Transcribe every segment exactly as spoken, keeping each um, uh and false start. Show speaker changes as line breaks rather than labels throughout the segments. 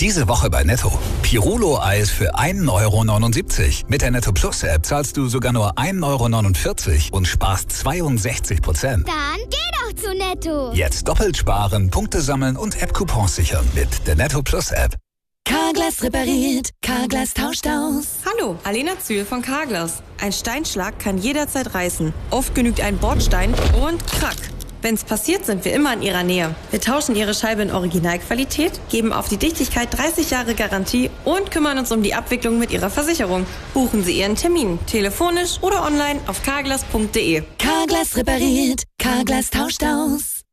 Diese Woche bei Netto. Pirulo-Eis für ein Euro neunundsiebzig. Mit der Netto Plus App zahlst du sogar nur ein Euro neunundvierzig und sparst zweiundsechzig Prozent.
Dann geh doch zu Netto.
Jetzt doppelt sparen, Punkte sammeln und App-Coupons sichern mit der Netto Plus App.
Carglass repariert, Carglass tauscht aus.
Hallo, Alena Zühl von Carglass. Ein Steinschlag kann jederzeit reißen. Oft genügt ein Bordstein und krack. Wenn's passiert, sind wir immer in Ihrer Nähe. Wir tauschen Ihre Scheibe in Originalqualität, geben auf die Dichtigkeit dreißig Jahre Garantie und kümmern uns um die Abwicklung mit Ihrer Versicherung. Buchen Sie Ihren Termin, telefonisch oder online auf carglass punkt de.
Carglass repariert, Carglass tauscht aus.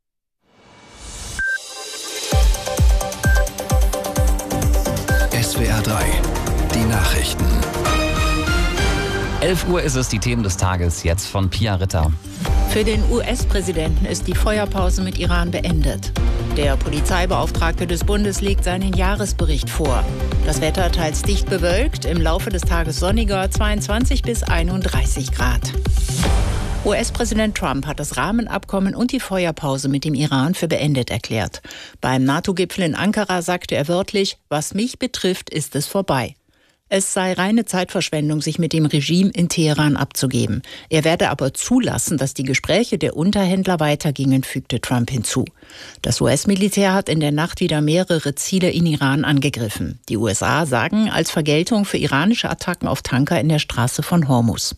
S W R drei, die Nachrichten.
elf Uhr ist es, die Themen des Tages, jetzt von Pia Ritter.
Für den U S-Präsidenten ist die Feuerpause mit Iran beendet. Der Polizeibeauftragte des Bundes legt seinen Jahresbericht vor. Das Wetter teils dicht bewölkt, im Laufe des Tages sonniger, zweiundzwanzig bis einunddreißig Grad. U S-Präsident Trump hat das Rahmenabkommen und die Feuerpause mit dem Iran für beendet erklärt. Beim NATO-Gipfel in Ankara sagte er wörtlich, was mich betrifft, ist es vorbei. Es sei reine Zeitverschwendung, sich mit dem Regime in Teheran abzugeben. Er werde aber zulassen, dass die Gespräche der Unterhändler weitergingen, fügte Trump hinzu. Das U S-Militär hat in der Nacht wieder mehrere Ziele in Iran angegriffen. Die U S A sagen, als Vergeltung für iranische Attacken auf Tanker in der Straße von Hormuz.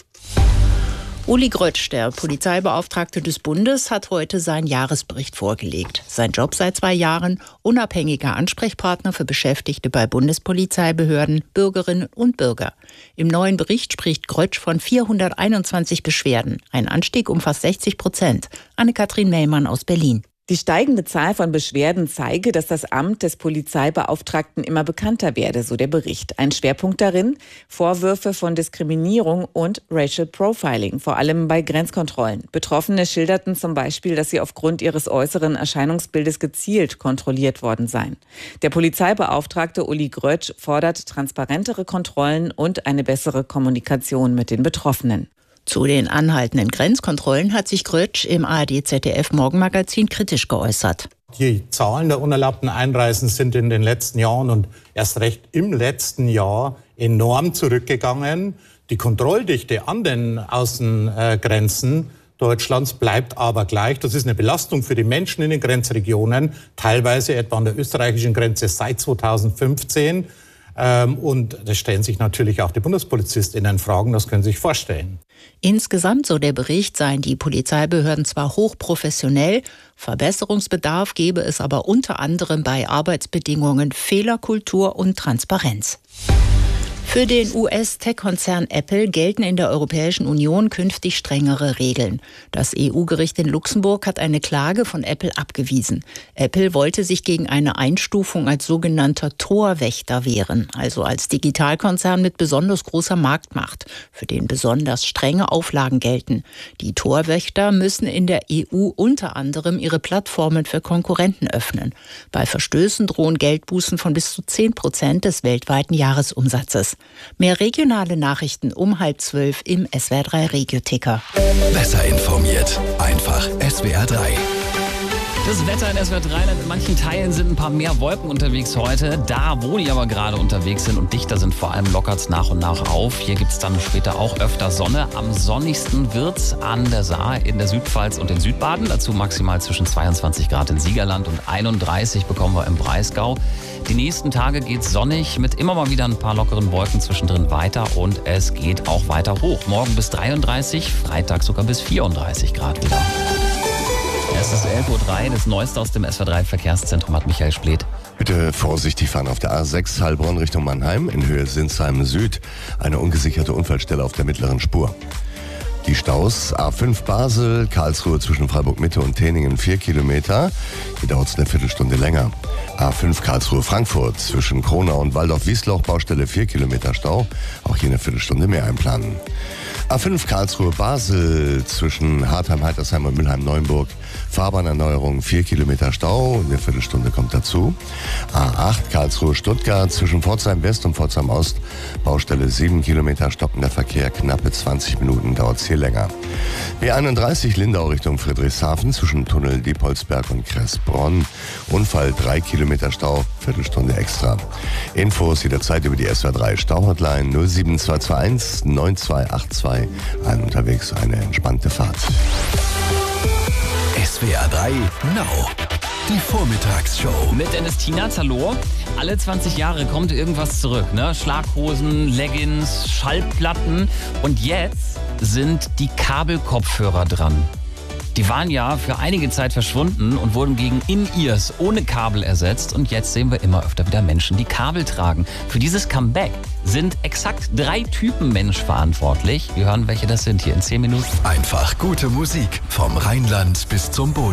Uli Grötsch, der Polizeibeauftragte des Bundes, hat heute seinen Jahresbericht vorgelegt. Sein Job seit zwei Jahren, unabhängiger Ansprechpartner für Beschäftigte bei Bundespolizeibehörden, Bürgerinnen und Bürger. Im neuen Bericht spricht Grötsch von vierhunderteinundzwanzig Beschwerden. Ein Anstieg um fast sechzig Prozent. Anne-Kathrin Mellmann aus Berlin.
Die steigende Zahl von Beschwerden zeige, dass das Amt des Polizeibeauftragten immer bekannter werde, so der Bericht. Ein Schwerpunkt darin: Vorwürfe von Diskriminierung und Racial Profiling, vor allem bei Grenzkontrollen. Betroffene schilderten zum Beispiel, dass sie aufgrund ihres äußeren Erscheinungsbildes gezielt kontrolliert worden seien. Der Polizeibeauftragte Uli Grötsch fordert transparentere Kontrollen und eine bessere Kommunikation mit den Betroffenen.
Zu den anhaltenden Grenzkontrollen hat sich Grötsch im A R D-Z D F-Morgenmagazin kritisch geäußert.
Die Zahlen der unerlaubten Einreisen sind in den letzten Jahren und erst recht im letzten Jahr enorm zurückgegangen. Die Kontrolldichte an den Außengrenzen Deutschlands bleibt aber gleich. Das ist eine Belastung für die Menschen in den Grenzregionen, teilweise etwa an der österreichischen Grenze seit zweitausendfünfzehn. Und das stellen sich natürlich auch die Bundespolizistinnen Fragen, das können Sie sich vorstellen.
Insgesamt, so der Bericht, seien die Polizeibehörden zwar hochprofessionell, Verbesserungsbedarf gebe es aber unter anderem bei Arbeitsbedingungen, Fehlerkultur und Transparenz. Für den U S-Tech-Konzern Apple gelten in der Europäischen Union künftig strengere Regeln. Das E U-Gericht in Luxemburg hat eine Klage von Apple abgewiesen. Apple wollte sich gegen eine Einstufung als sogenannter Torwächter wehren, also als Digitalkonzern mit besonders großer Marktmacht, für den besonders strenge Auflagen gelten. Die Torwächter müssen in der E U unter anderem ihre Plattformen für Konkurrenten öffnen. Bei Verstößen drohen Geldbußen von bis zu zehn Prozent des weltweiten Jahresumsatzes. Mehr regionale Nachrichten um halb zwölf im S W R drei Regio-Ticker.
Besser informiert, einfach S W R drei.
Das Wetter in S W R drei, in manchen Teilen sind ein paar mehr Wolken unterwegs heute. Da, wo die aber gerade unterwegs sind und dichter sind, vor allem lockert es nach und nach auf. Hier gibt es dann später auch öfter Sonne. Am sonnigsten wird's an der Saar, in der Südpfalz und in Südbaden. Dazu maximal zwischen zweiundzwanzig Grad in Siegerland und einunddreißig bekommen wir im Breisgau. Die nächsten Tage geht's sonnig mit immer mal wieder ein paar lockeren Wolken zwischendrin weiter und es geht auch weiter hoch. Morgen bis dreiunddreißig, Freitag sogar bis vierunddreißig Grad wieder. Es ist elf Uhr drei, das Neueste aus dem S W R drei Verkehrszentrum hat Michael Spleth.
Bitte vorsichtig fahren auf der A sechs Heilbronn Richtung Mannheim in Höhe Sinsheim Süd. Eine ungesicherte Unfallstelle auf der mittleren Spur. Die Staus A fünf Basel, Karlsruhe zwischen Freiburg-Mitte und Teningen vier Kilometer. Hier dauert es eine Viertelstunde länger. A fünf Karlsruhe-Frankfurt zwischen Kronau und Waldorf-Wiesloch, Baustelle vier Kilometer Stau. Auch hier eine Viertelstunde mehr einplanen. A fünf Karlsruhe-Basel zwischen Hartheim, Heitersheim und Mülheim-Neuenburg Fahrbahnerneuerung, vier Kilometer Stau, eine Viertelstunde kommt dazu. A acht Karlsruhe-Stuttgart zwischen Pforzheim West und Pforzheim Ost, Baustelle sieben Kilometer, stockender Verkehr, knappe zwanzig Minuten, dauert es hier länger. B einunddreißig Lindau Richtung Friedrichshafen zwischen Tunnel Diepholzberg und Kressbronn, Unfall drei Kilometer Stau, Viertelstunde extra. Infos jederzeit über die S W R drei Stauhotline null sieben zwei zwei eins neun zwei acht zwei. Allen unterwegs eine entspannte Fahrt.
S W R drei Now. Die Vormittagsshow.
Mit Dennis Tienert, hallo. Alle zwanzig Jahre kommt irgendwas zurück, ne? Schlaghosen, Leggings, Schallplatten. Und jetzt sind die Kabelkopfhörer dran. Die waren ja für einige Zeit verschwunden und wurden gegen In-Ears ohne Kabel ersetzt. Und jetzt sehen wir immer öfter wieder Menschen, die Kabel tragen. Für dieses Comeback sind exakt drei Typen Mensch verantwortlich. Wir hören, welche das sind hier in zehn Minuten.
Einfach gute Musik vom Rheinland bis zum Boden.